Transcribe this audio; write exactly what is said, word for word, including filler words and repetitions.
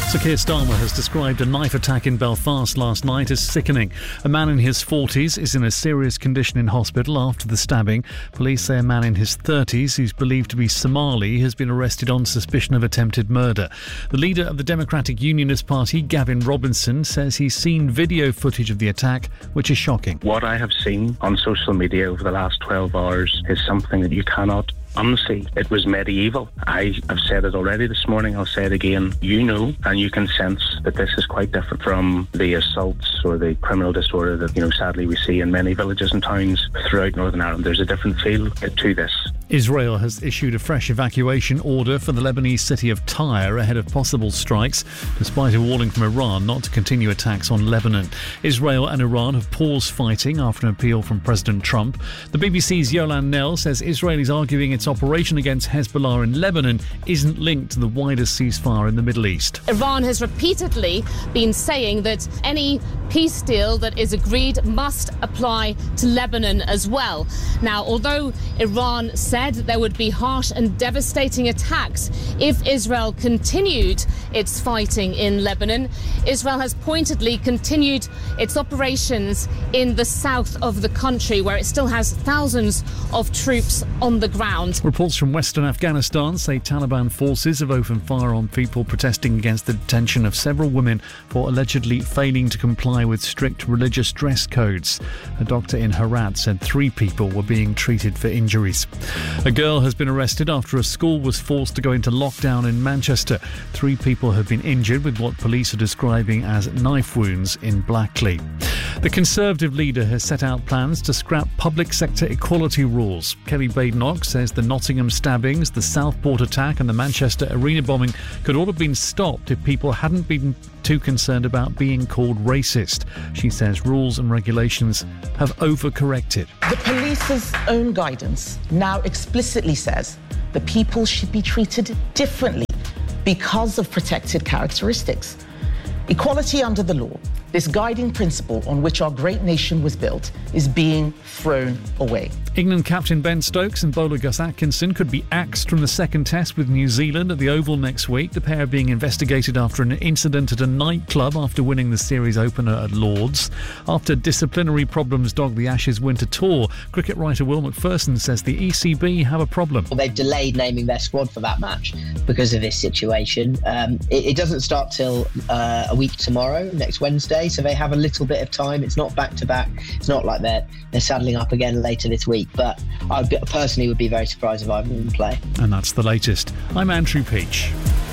Sir Keir Starmer has described a knife attack in Belfast last night as sickening. A man in his forties is in a serious condition in hospital after the stabbing. Police say a man in his thirties, who's believed to be Somali, has been arrested on suspicion of attempted murder. The leader of the Democratic Unionist Party, Gavin Robinson, says he's seen video footage of the attack, which is shocking. What I have seen on social media over the last twelve hours is something that you cannot unsee. It was medieval. I have said it already this morning, I'll say it again. You know, and you can sense that this is quite different from the assaults or the criminal disorder that, you know, sadly we see in many villages and towns throughout Northern Ireland. There's a different feel to this. Israel has issued a fresh evacuation order for the Lebanese city of Tyre ahead of possible strikes, despite a warning from Iran not to continue attacks on Lebanon. Israel and Iran have paused fighting after an appeal from President Trump. The B B C's Yolan Nell says Israel is arguing its operation against Hezbollah in Lebanon isn't linked to the wider ceasefire in the Middle East. Iran has repeatedly been saying that any peace deal that is agreed must apply to Lebanon as well. Now, although Iran said there would be harsh and devastating attacks if Israel continued its fighting in Lebanon, Israel has pointedly continued its operations in the south of the country, where it still has thousands of troops on the ground. Reports from Western Afghanistan say Taliban forces have opened fire on people protesting against the detention of several women for allegedly failing to comply with strict religious dress codes. A doctor in Herat said three people were being treated for injuries. A girl has been arrested after a school was forced to go into lockdown in Manchester. Three people have been injured with what police are describing as knife wounds in Blackley. The Conservative leader has set out plans to scrap public sector equality rules. Kelly Badenoch says the Nottingham stabbings, the Southport attack and the Manchester arena bombing could all have been stopped if people hadn't been too concerned about being called racist. She says rules and regulations have overcorrected. The police's own guidance now explicitly says that people should be treated differently because of protected characteristics. Equality under the law, this guiding principle on which our great nation was built, is being thrown away. England captain Ben Stokes and bowler Gus Atkinson could be axed from the second test with New Zealand at the Oval next week. The pair are being investigated after an incident at a nightclub after winning the series opener at Lord's. After disciplinary problems dogged the Ashes winter tour, cricket writer Will Macpherson says the E C B have a problem. Well, they've delayed naming their squad for that match because of this situation. Um, it, it doesn't start till uh, a week tomorrow, next Wednesday, so they have a little bit of time. It's not back-to-back. It's not like they're, they're saddling up again later this week. But I personally would be very surprised if either of them play. And that's the latest. I'm Andrew Peach.